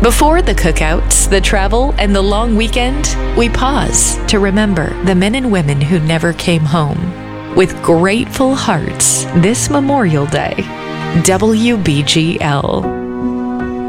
Before the cookouts, the travel, and the long weekend, we pause to remember the men and women who never came home. With grateful hearts, this Memorial Day, WBGL.